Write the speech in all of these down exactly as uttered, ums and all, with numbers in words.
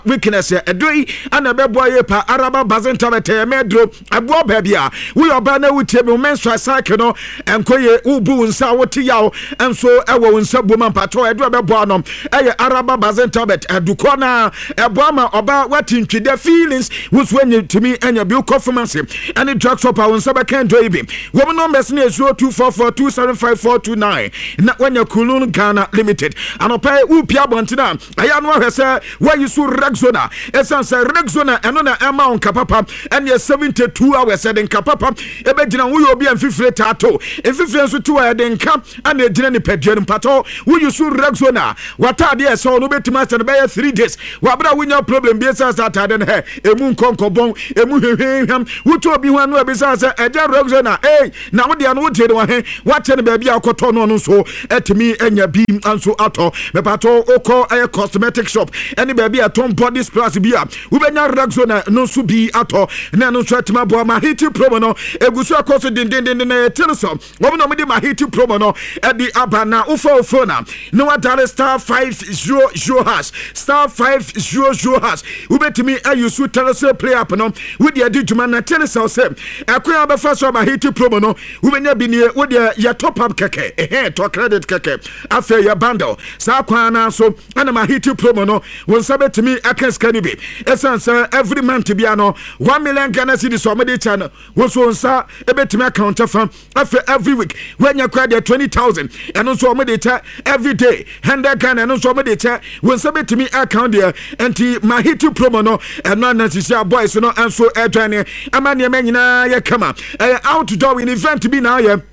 weakness edoi ana bebo ye pa araba bazenta bete medro abo babia we oba na wutie me menstrual cycle no enkoye ubu nsa wote yaw enso ewo nsa boma pato edo bebo anom eye araba bazenta bet eduko na ebo ama oba watintwide feelings wuswenye timi enya bi confidence any drug shop a nsa be kan do ibi wo no numbers na zero two four four two seven five four two nine na wanya Kulun Ghana Limited anopa upia bontina aya no hwese why you so Rexona esan say Rexona eno na ema on kapapa ene seventy-two hours den kapapa ebe gina wo obi amfifire tato emfifire nso tu ya den ka ana gina ni pedua mpato wo you so Rexona watade e so no betima se be three days wabra wonya problem bi esa satade ne he emu nkonkobon emu hwehwehwam wo to obi hu anu ebisa se eja Rexona eh na wo de anu wo tie de wa he wache ne ba bi akoto no no so etimi enya bi anso ato me pato oko eh cosmetic shop ene ba bi aton body splash bia we benya Rexona no so bi ato na no so atima bo ma hiti promo no egusu akoso din din din na teleso wo no me di ma hiti promo no e di abana ufo ufo na no wadare star five zero zero hash star five zero zero hash we betimi ayusu teleso play up no we di adi djuma na teleso se akoya be fa so ma hiti promo no we benya bi ne we di ya top up keke eh to credit keke afa ya bundle sa kwa na so ana ma hiti promo no won sa betimi aka skani bi esanse every month bia no one million Ghana cedis so mede channel wo so nsa ebetimi account fa afa every week when you credit twenty thousand and so mede cha every day one hundred Ghana and so mede cha won sa betimi account there enti ma hit promo no and no necessary boys no and so adwane amane manyina ye kama outdoor in event bi na ye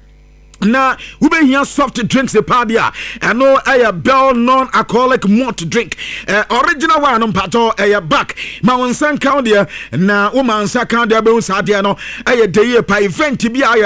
na we be here soft drinks the party and no a bell non alcoholic malt drink uh, original one on pato a back ma won san count there na woman san count there be un sa there no a day pa event bi